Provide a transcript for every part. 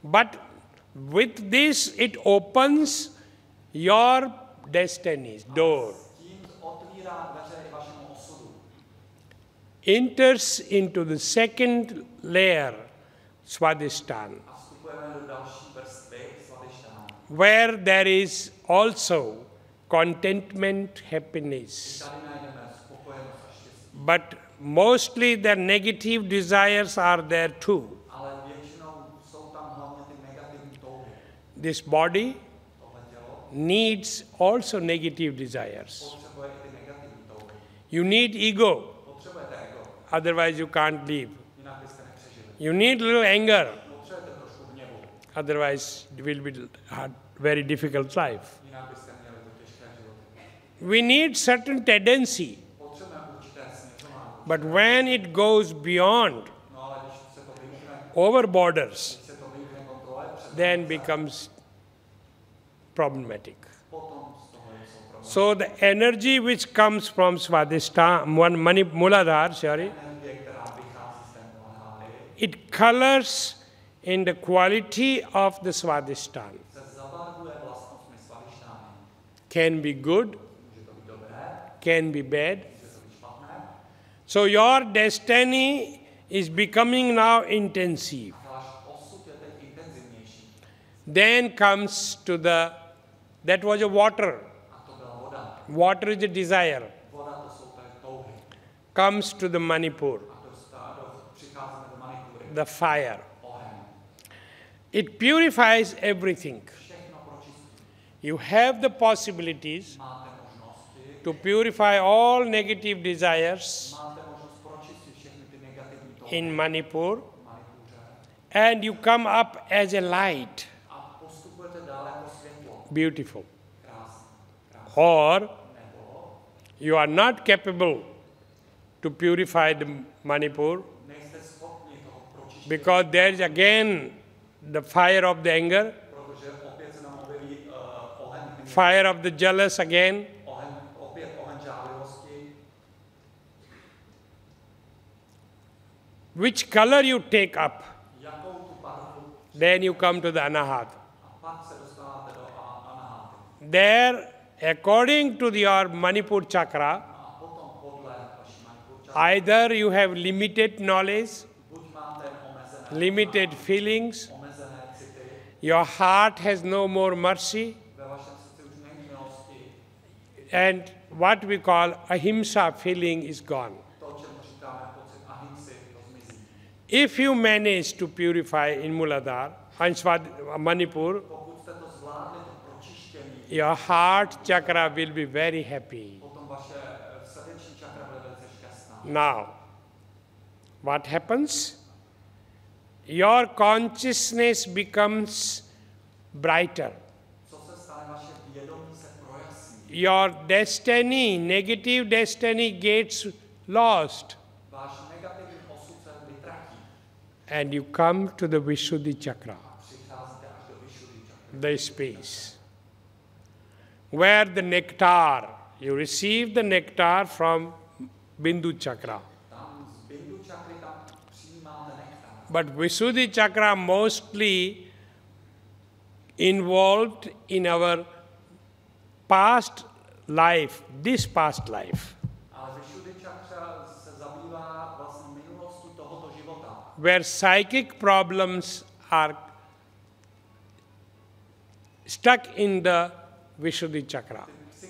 But with this, it opens your destiny's door. Enters into the second layer, Swadhisthana, where there is also contentment, happiness. But mostly the negative desires are there too. This body needs also negative desires. You need ego, otherwise you can't live. You need little anger, otherwise it will be a very difficult life. We need certain tendency, but when it goes beyond, over borders, then becomes problematic. So the energy which comes from Swadhisthana, Muladhara, it colors in the quality of the Swadhisthana. Can be good, can be bad. So your destiny is becoming now intensive. Then comes to that was a water. Water is a desire. Comes to the Manipur, the fire. It purifies everything. You have the possibilities to purify all negative desires in Manipur, and you come up as a light. Beautiful. Or you are not capable to purify the Manipur because there is again the fire of the anger, fire of the jealous again. Which color you take up, then you come to the Anahat. There, according to your Manipur chakra, either you have limited knowledge, limited feelings, your heart has no more mercy, and what we call ahimsa feeling is gone. If you manage to purify in Muladhara and Manipur, your heart chakra will be very happy. Now, what happens? Your consciousness becomes brighter. Your destiny, negative destiny gets lost. And you come to the Vishuddhi chakra, the space, where the nectar, you receive the nectar from Bindu chakra. But Vishuddhi chakra mostly involved in our past life, this past life, where psychic problems are stuck in the Vishuddhi chakra.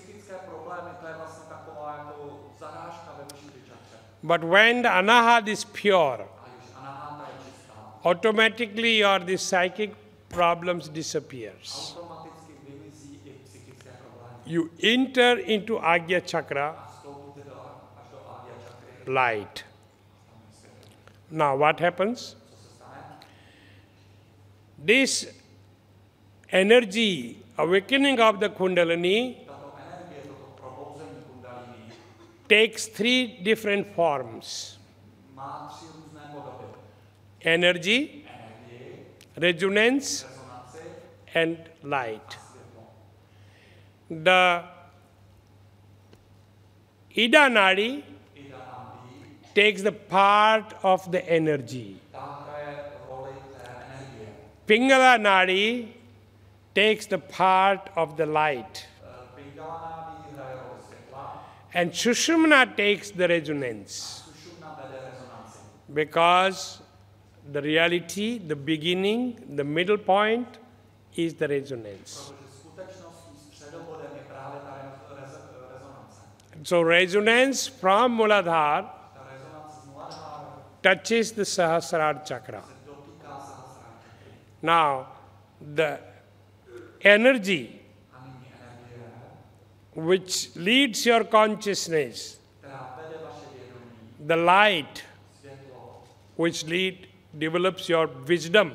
But when the Anahat is pure, automatically these psychic problems disappears. You enter into Agya chakra, light. Now what happens? This energy, awakening of the Kundalini, takes three different forms. Energy, resonance, and light. The Ida Nadi takes the part of the energy. Pingala Nadi takes the part of the light. And Sushumna takes the resonance. Because the reality, the beginning, the middle point is the resonance. So resonance from Muladhara touches the Sahasrara chakra. Now, the energy which leads your consciousness, the light which develops your wisdom,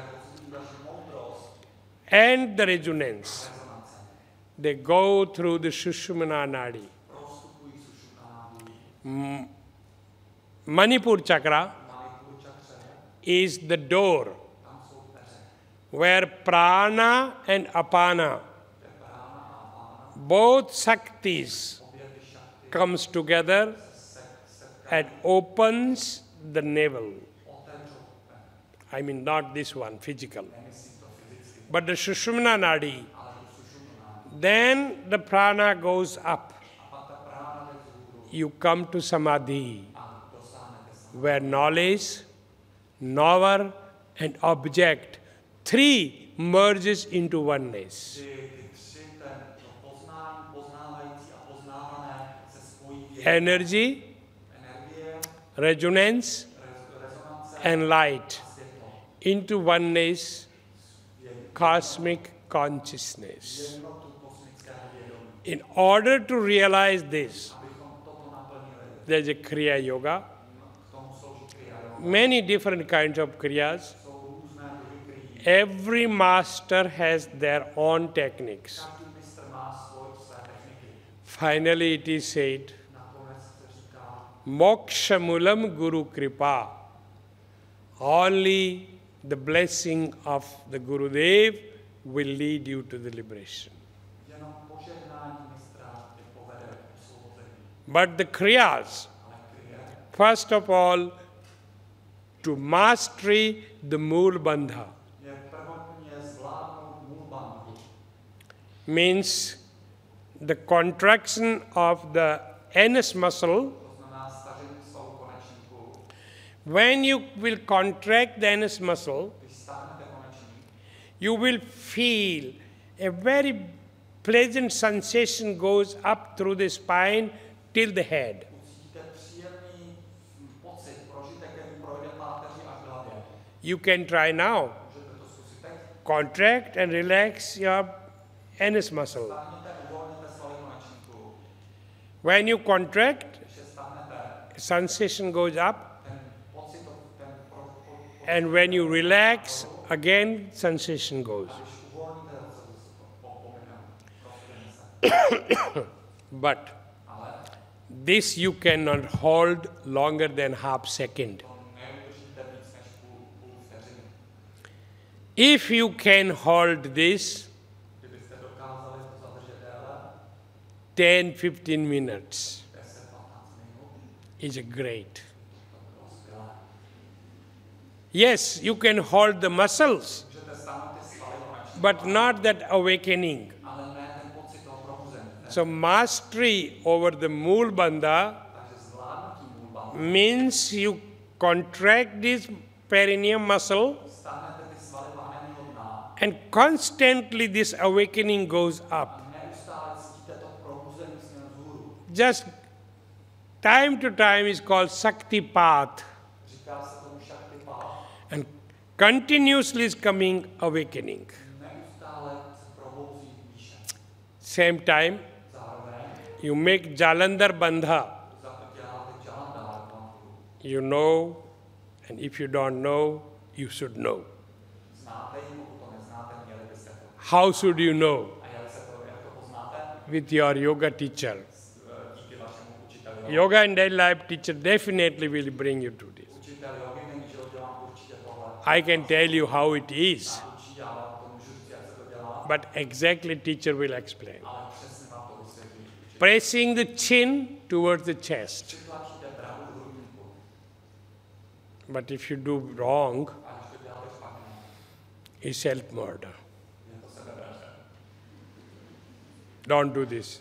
and the resonance, they go through the Sushumna Nadi. Manipur chakra is the door where prana and apana, both Shaktis, comes together and opens the navel. I mean, not this one, physical, but the Sushumna Nadi. Then the prana goes up. You come to Samadhi, where knowledge, knower, and object, three merges into oneness. Energy, resonance, and light into oneness, cosmic consciousness. In order to realize this, there's a Kriya Yoga, many different kinds of Kriyas. Every master has their own techniques. Finally, it is said, Moksha Mulam Guru Kripa. Only the blessing of the Gurudev will lead you to the liberation. But the Kriyas, first of all, to mastery the Mool Bandha, means the contraction of the anus muscle. When you will contract the anus muscle, you will feel a very pleasant sensation goes up through the spine till the head. You can try now. Contract and relax your anus muscle. When you contract, sensation goes up. And when you relax, again sensation goes. But this you cannot hold longer than half second. If you can hold this 10-15 minutes, is great. Yes, you can hold the muscles, but not that awakening. So mastery over the Mool Bandha means you contract this perineum muscle and constantly this awakening goes up. Just time to time is called Shakti Path. And continuously is coming awakening. Same time, you make Jalandhar Bandha. You know, and if you don't know, you should know. How should you know? With your yoga teacher. Yoga and daily life teacher definitely will bring you to this. I can tell you how it is, but exactly teacher will explain. Pressing the chin towards the chest. But if you do wrong, is self-murder. Don't do this.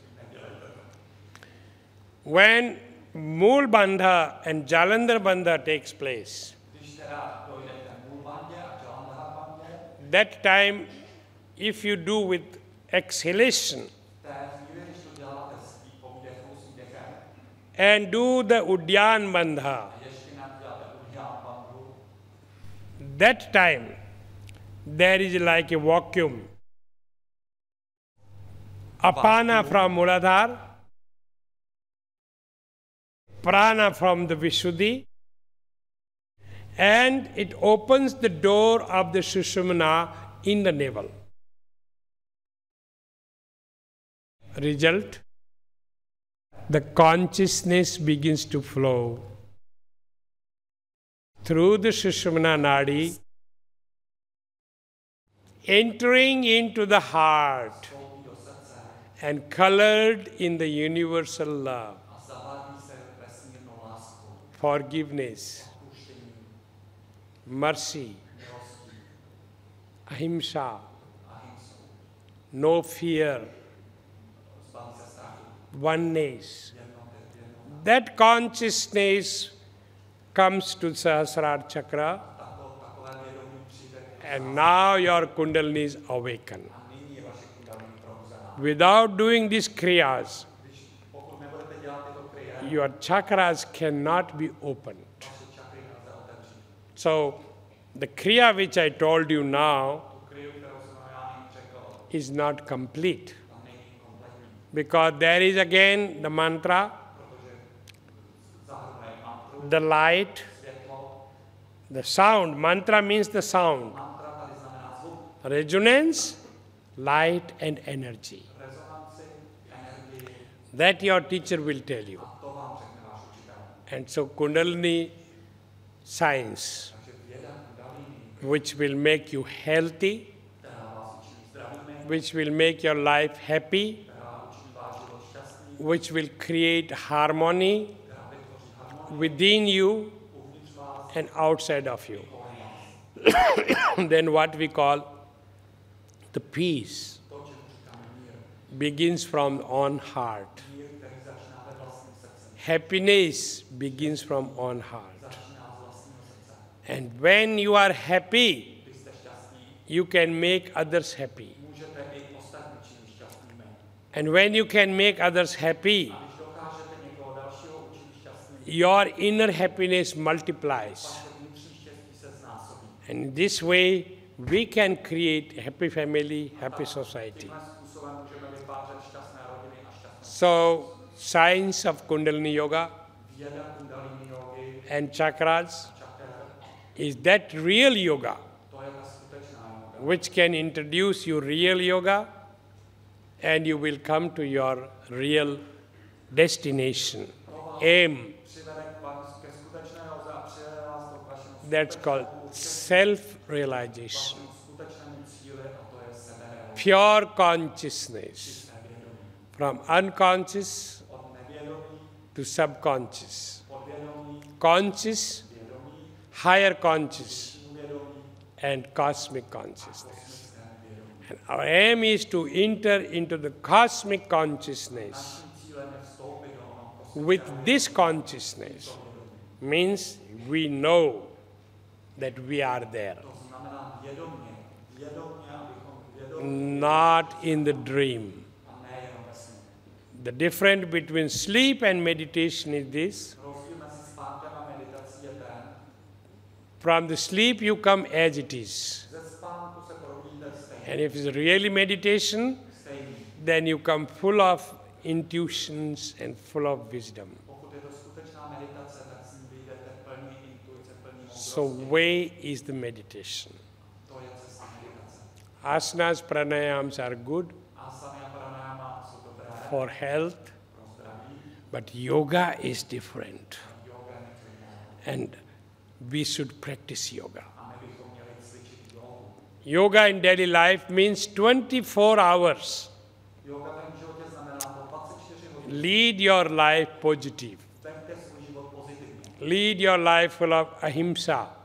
When Mool Bandha and Jalandhar Bandha takes place, that time, if you do with exhalation and do the Udyan Bandha, that time there is like a vacuum. Apana from Muladhara, prana from the Vishuddhi, and it opens the door of the Sushumna in the navel. Result, the consciousness begins to flow through the Sushumna Nadi, entering into the heart and colored in the universal love, forgiveness, mercy, ahimsa, no fear, oneness. That consciousness comes to Sahasrara Chakra, and now your Kundalini is awakened. Without doing these kriyas, your chakras cannot be opened. So, the kriya which I told you now is not complete. Because there is again the mantra, the light, the sound. Mantra means the sound. Resonance, light and energy. That your teacher will tell you. And so Kundalini science, which will make you healthy, which will make your life happy, which will create harmony within you and outside of you. Then what we call the peace begins from on heart. Happiness begins from on heart. And when you are happy, you can make others happy. And when you can make others happy, your inner happiness multiplies. And this way, we can create a happy family, happy society. So, science of Kundalini Yoga and chakras is that real yoga which can introduce you real yoga, and you will come to your real destination, aim. That's called self-realization. Pure consciousness, from unconscious to subconscious, conscious, higher conscious, and cosmic consciousness. And our aim is to enter into the cosmic consciousness. With this consciousness, means we know that we are there, not in the dream. The difference between sleep and meditation is this. From the sleep you come as it is. And if it's really meditation, then you come full of intuitions and full of wisdom. So way is the meditation. Asanas, pranayams are good for health, but yoga is different. And we should practice yoga. Yoga in daily life means 24 hours. Lead your life positive. Lead your life full of ahimsa,